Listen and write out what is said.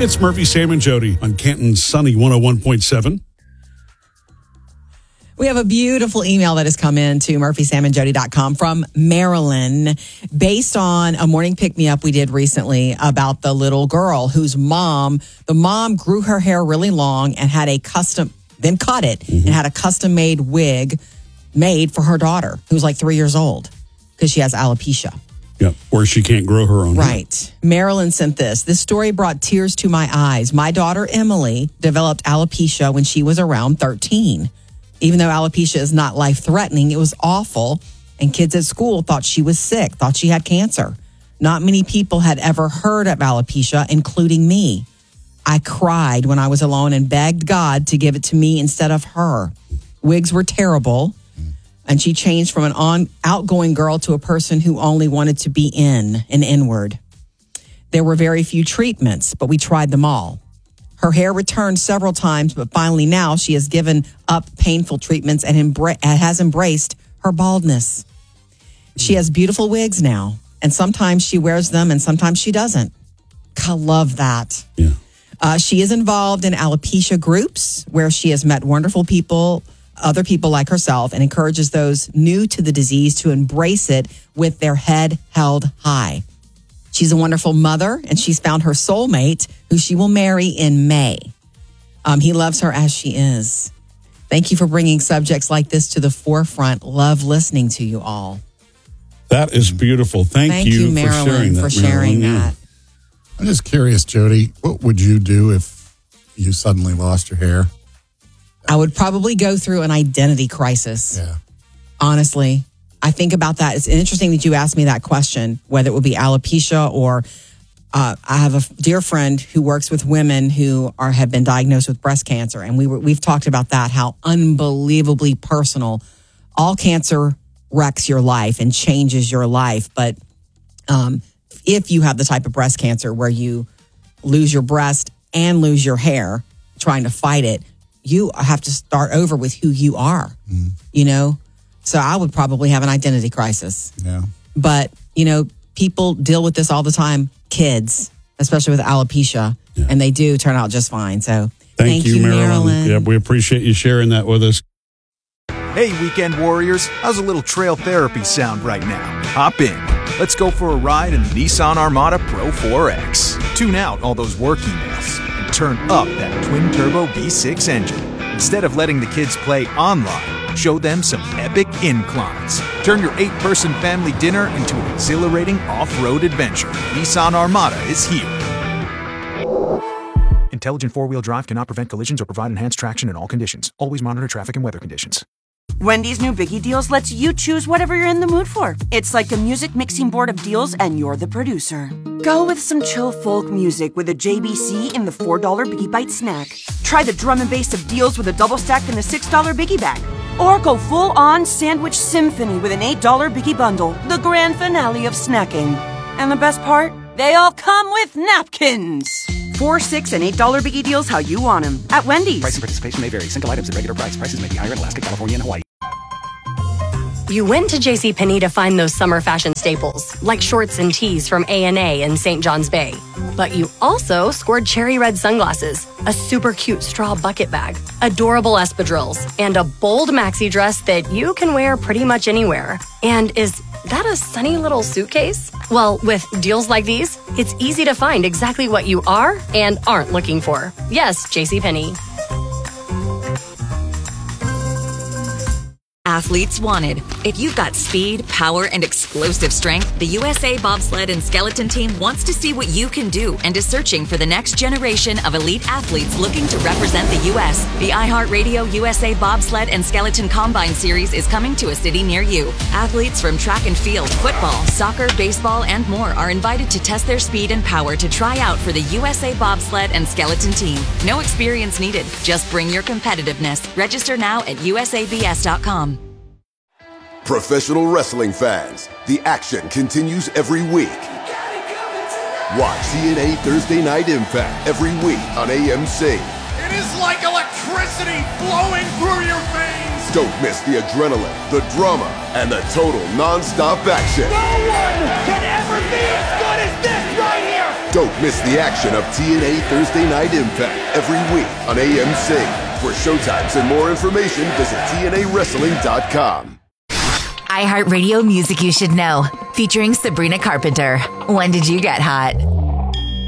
It's Murphy, Sam, and Jody on Canton's Sunny 101.7. We have a beautiful email that has come in to murphysamandjody.com from Marilyn based on a morning pick-me-up we did recently about the little girl whose the mom grew her hair really long and had then cut it and had a custom-made wig made for her daughter, who's like 3 years old, because she has alopecia. Yeah, or she can't grow her own hair. Right. Marilyn sent this. This story brought tears to my eyes. My daughter, Emily, developed alopecia when she was around 13. Even though alopecia is not life-threatening, it was awful, and kids at school thought she was sick, thought she had cancer. Not many people had ever heard of alopecia, including me. I cried when I was alone and begged God to give it to me instead of her. Wigs were terrible, and she changed from an outgoing girl to a person who only wanted to be in and inward. There were very few treatments, but we tried them all. Her hair returned several times, but finally now she has given up painful treatments and has embraced her baldness. She has beautiful wigs now, and sometimes she wears them and sometimes she doesn't. I love that. Yeah. She is involved in alopecia groups where she has met wonderful people, other people like herself, and encourages those new to the disease to embrace it with their head held high. She's a wonderful mother, and she's found her soulmate, who she will marry in May. He loves her as she is. Thank you for bringing subjects like this to the forefront. Love listening to you all. That is beautiful. Thank you, Marilyn, for sharing that. I'm just curious, Jody, what would you do if you suddenly lost your hair? I would probably go through an identity crisis. Yeah. Honestly. I think about that. It's interesting that you asked me that question, whether it would be alopecia or I have a dear friend who works with women who have been diagnosed with breast cancer. And we've talked about that, how unbelievably personal. All cancer wrecks your life and changes your life. But if you have the type of breast cancer where you lose your breast and lose your hair trying to fight it, you have to start over with who you are, you know? So I would probably have an identity crisis. Yeah. But, people deal with this all the time, kids, especially with alopecia, and they do turn out just fine. So thank you, Marilyn. Yeah, we appreciate you sharing that with us. Hey, weekend warriors, how's a little trail therapy sound right now? Hop in. Let's go for a ride in the Nissan Armada Pro 4X. Tune out all those work emails and turn up that twin-turbo V6 engine. Instead of letting the kids play online, show them some epic inclines. Turn your 8-person family dinner into an exhilarating off-road adventure. Nissan Armada is here. Intelligent four-wheel drive cannot prevent collisions or provide enhanced traction in all conditions. Always monitor traffic and weather conditions. Wendy's new Biggie Deals lets you choose whatever you're in the mood for. It's like a music mixing board of deals, and you're the producer. Go with some chill folk music with a JBC in the $4 Biggie Bite snack. Try the drum and bass of deals with a double stack in the $6 Biggie Bag. Or go full-on sandwich symphony with an $8 Biggie Bundle, the grand finale of snacking. And the best part? They all come with napkins. $4, $6, and $8 Biggie Deals how you want them at Wendy's. Price and participation may vary. Single items at regular price. Prices may be higher in Alaska, California, and Hawaii. You went to JCPenney to find those summer fashion staples, like shorts and tees from A&A and St. John's Bay. But you also scored cherry red sunglasses, a super cute straw bucket bag, adorable espadrilles, and a bold maxi dress that you can wear pretty much anywhere. And is that a sunny little suitcase? Well, with deals like these, it's easy to find exactly what you are and aren't looking for. Yes, JCPenney. Athletes wanted. If you've got speed, power, and explosive strength, the USA Bobsled and Skeleton Team wants to see what you can do and is searching for the next generation of elite athletes looking to represent the U.S. The iHeartRadio USA Bobsled and Skeleton Combine Series is coming to a city near you. Athletes from track and field, football, soccer, baseball, and more are invited to test their speed and power to try out for the USA Bobsled and Skeleton Team. No experience needed. Just bring your competitiveness. Register now at usabs.com. Professional wrestling fans, the action continues every week. Watch TNA Thursday Night Impact every week on AMC. It is like electricity flowing through your veins. Don't miss the adrenaline, the drama, and the total non-stop action. No one can ever be as good as this right here. Don't miss the action of TNA Thursday Night Impact every week on AMC. For showtimes and more information, visit TNAWrestling.com. iHeartRadio Music You Should Know, featuring Sabrina Carpenter. When did you get hot?